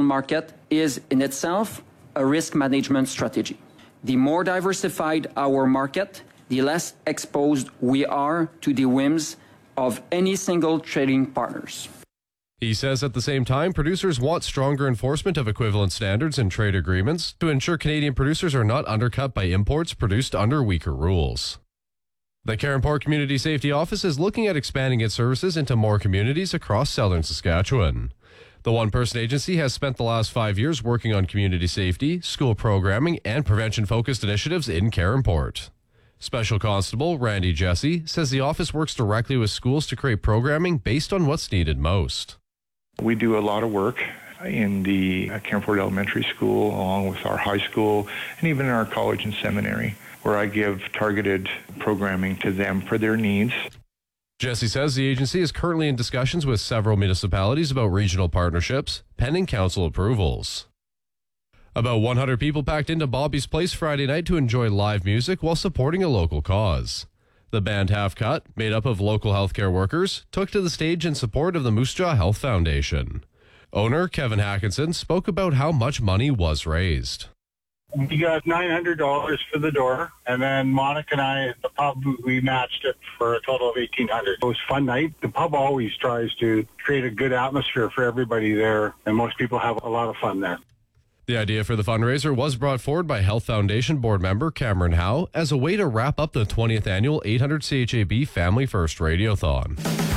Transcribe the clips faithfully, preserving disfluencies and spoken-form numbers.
market is in itself a risk management strategy. The more diversified our market, the less exposed we are to the whims of any single trading partners. He says at the same time, producers want stronger enforcement of equivalent standards in trade agreements to ensure Canadian producers are not undercut by imports produced under weaker rules. The Caronport Community Safety Office is looking at expanding its services into more communities across southern Saskatchewan. The one-person agency has spent the last five years working on community safety, school programming, and prevention-focused initiatives in Caronport. Special Constable Randy Jesse says the office works directly with schools to create programming based on what's needed most. We do a lot of work in the Caronport Elementary School, along with our high school, and even in our college and seminary, where I give targeted programming to them for their needs. Jesse says the agency is currently in discussions with several municipalities about regional partnerships, pending council approvals. About one hundred people packed into Bobby's Place Friday night to enjoy live music while supporting a local cause. The band Half Cut, made up of local healthcare workers, took to the stage in support of the Moose Jaw Health Foundation. Owner Kevin Hackinson spoke about how much money was raised. We got nine hundred dollars for the door, and then Monica and I at the pub, we matched it for a total of eighteen hundred dollars. It was a fun night. The pub always tries to create a good atmosphere for everybody there, and most people have a lot of fun there. The idea for the fundraiser was brought forward by Health Foundation board member Cameron Howe as a way to wrap up the twentieth annual eight hundred C H A B Family First Radiothon.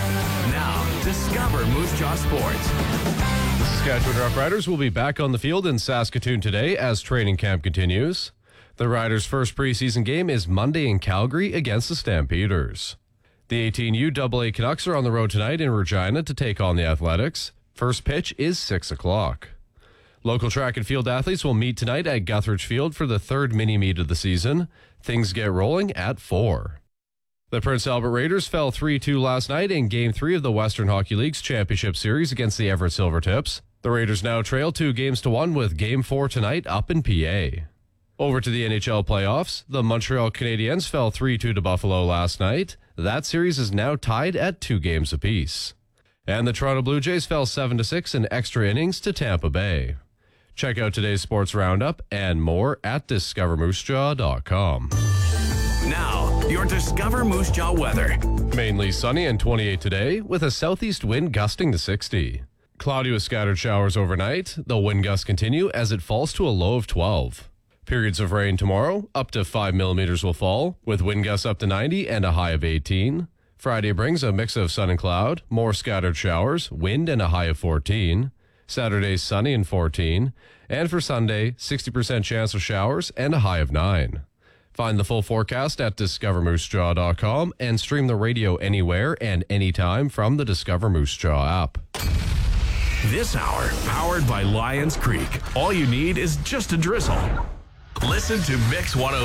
Now, discover Moose Jaw Sports. The Saskatchewan Roughriders will be back on the field in Saskatoon today as training camp continues. The Riders' first preseason game is Monday in Calgary against the Stampeders. The eighteen U double A Canucks are on the road tonight in Regina to take on the Athletics. First pitch is six o'clock. Local track and field athletes will meet tonight at Guthridge Field for the third mini-meet of the season. Things get rolling at four. The Prince Albert Raiders fell three two last night in Game three of the Western Hockey League's Championship Series against the Everett Silvertips. The Raiders now trail two games to one with Game four tonight up in P A. Over to the N H L playoffs, the Montreal Canadiens fell three two to Buffalo last night. That series is now tied at two games apiece. And the Toronto Blue Jays fell seven to six in extra innings to Tampa Bay. Check out today's sports roundup and more at discover moose jaw dot com. Now, your Discover Moose Jaw weather. Mainly sunny and twenty-eight today with a southeast wind gusting to sixty. Cloudy with scattered showers overnight. The wind gusts continue as it falls to a low of twelve. Periods of rain tomorrow, up to five millimeters will fall, with wind gusts up to ninety and a high of eighteen. Friday brings a mix of sun and cloud, more scattered showers, wind and a high of fourteen. Saturday, sunny and fourteen. And for Sunday, sixty percent chance of showers and a high of nine. Find the full forecast at discover moose jaw dot com and stream the radio anywhere and anytime from the Discover Moose Jaw app. This hour, powered by Lions Creek. All you need is just a drizzle. Listen to Mix one oh